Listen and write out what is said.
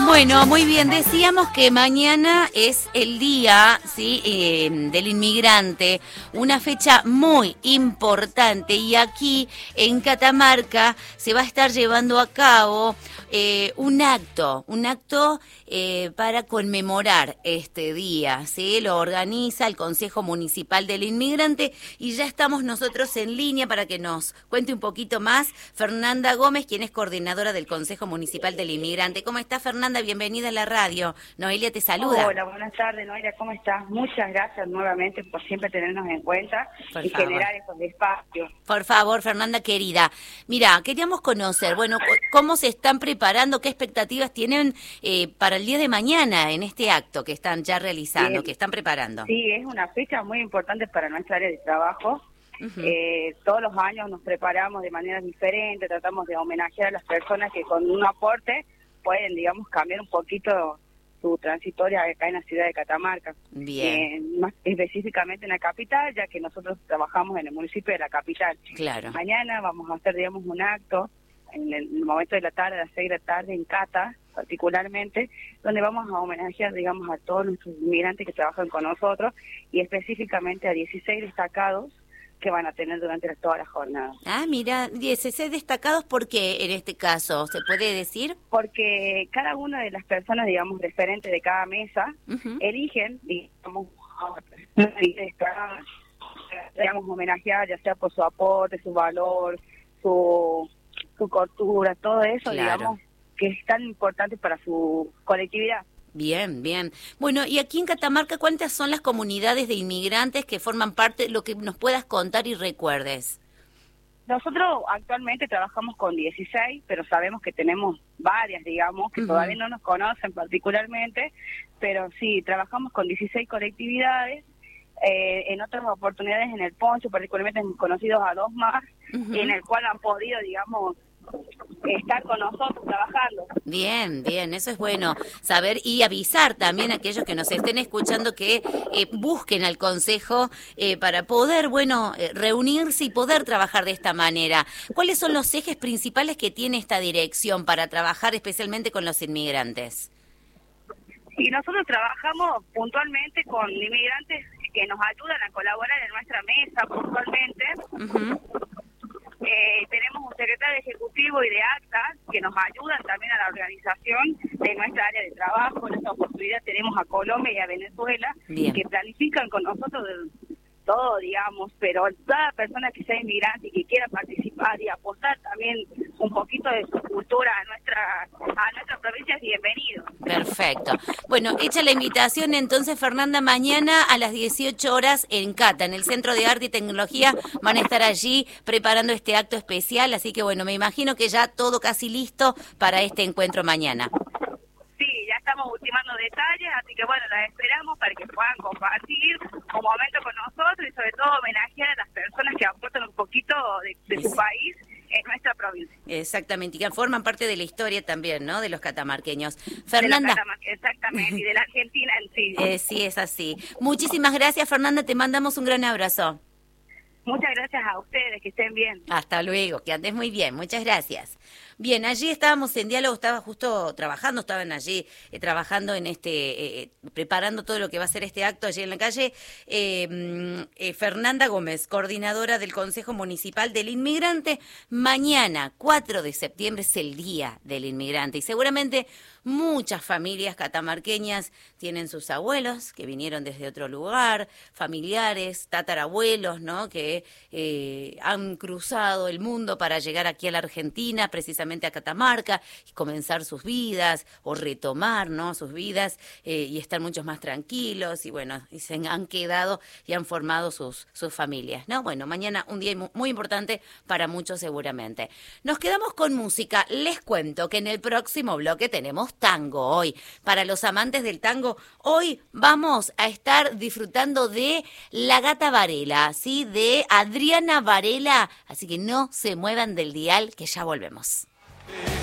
Bueno, muy bien, decíamos que mañana es el día, ¿sí? Del inmigrante, una fecha muy importante, y aquí en Catamarca se va a estar llevando a cabo un acto para conmemorar este día, ¿sí? Lo organiza el Consejo Municipal del Inmigrante y ya estamos nosotros en línea para que nos cuente un poquito más Fernanda Gómez, quien es coordinadora del Consejo Municipal del Inmigrante. ¿Cómo está, Fernanda? Bienvenida a la radio. Noelia te saluda. Hola, buenas tardes, Noelia, ¿cómo estás? Muchas gracias nuevamente por siempre tenernos en cuenta y generar estos espacios. Por favor, Fernanda querida. Mira, queríamos conocer, bueno, cómo se están preparando, qué expectativas tienen para el día de mañana en este acto que están ya realizando, Bien. que están preparando. Sí, es una fecha muy importante para nuestra área de trabajo. Todos los años nos preparamos de manera diferente, tratamos de homenajear a las personas que con un aporte pueden, digamos, cambiar un poquito su transitoria acá en la ciudad de Catamarca. Bien. Más específicamente en la capital, ya que nosotros trabajamos en el municipio de la capital. Claro. Mañana vamos a hacer, digamos, un acto en el momento de la tarde, a las 6 de la tarde, en Cata, particularmente, donde vamos a homenajear, digamos, a todos nuestros inmigrantes que trabajan con nosotros y específicamente a 16 destacados que van a tener durante toda la jornada. Ah, mira, 16 destacados, ¿por qué en este caso? ¿Se puede decir? Porque cada una de las personas, digamos, referentes de cada mesa, eligen, digamos, homenajear, ya sea por su aporte, su valor, su cultura, todo eso, claro, digamos, que es tan importante para su colectividad. Bien, bien. Bueno, y aquí en Catamarca, ¿cuántas son las comunidades de inmigrantes que forman parte? Lo que nos puedas contar y recuerdes. Nosotros actualmente trabajamos con 16, pero sabemos que tenemos varias, digamos, que todavía no nos conocen particularmente, pero sí, trabajamos con 16 colectividades. En otras oportunidades en el Poncho, particularmente hemos conocido a 2 más, en el cual han podido, digamos, estar con nosotros trabajando. Bien, bien, eso es bueno saber y avisar también a aquellos que nos estén escuchando que busquen al consejo para poder, bueno, reunirse y poder trabajar de esta manera. ¿Cuáles son los ejes principales que tiene esta dirección para trabajar especialmente con los inmigrantes? Y nosotros trabajamos puntualmente con inmigrantes que nos ayudan a colaborar en nuestra mesa puntualmente. Tenemos un secretario ejecutivo y de actas que nos ayudan también a la organización de nuestra área de trabajo. En esta oportunidad tenemos a Colombia y a Venezuela, que planifican con nosotros todo, digamos, pero toda persona que sea inmigrante y que quiera participar y apostar también un poquito de su cultura a nuestra provincia es bienvenido. Perfecto. Bueno, hecha la invitación entonces, Fernanda, mañana a las 18 horas en Cata, en el Centro de Arte y Tecnología, van a estar allí preparando este acto especial, así que bueno, me imagino que ya todo casi listo para este encuentro mañana. Sí, ya estamos ultimando detalles, así que bueno, las esperamos para que puedan compartir un momento con nosotros y sobre todo homenajear a las personas que aportan un poquito de su país en nuestra provincia. Exactamente, y que forman parte de la historia también, ¿no?, de los catamarqueños. Fernanda. Exactamente, y de la Argentina en sí. Sí, es así. Muchísimas gracias, Fernanda, te mandamos un gran abrazo. Muchas gracias a ustedes, que estén bien. Hasta luego, que andes muy bien, muchas gracias. Bien, allí estábamos en diálogo, estaba justo trabajando, estaban allí trabajando en preparando todo lo que va a ser este acto allí en la calle. Fernanda Gómez, coordinadora del Consejo Municipal del Inmigrante. Mañana, 4 de septiembre, es el Día del Inmigrante y seguramente muchas familias catamarqueñas tienen sus abuelos que vinieron desde otro lugar, familiares, tatarabuelos, ¿no?, que han cruzado el mundo para llegar aquí a la Argentina, precisamente a Catamarca, y comenzar sus vidas o retomar, ¿no?, sus vidas y estar muchos más tranquilos y bueno, y se han quedado y han formado sus familias, ¿no? Bueno, mañana un día muy importante para muchos seguramente. Nos quedamos con música. Les cuento que en el próximo bloque tenemos tango hoy. Para los amantes del tango, hoy vamos a estar disfrutando de La Gata Varela, ¿sí?, de Adriana Varela, así que no se muevan del dial, que ya volvemos.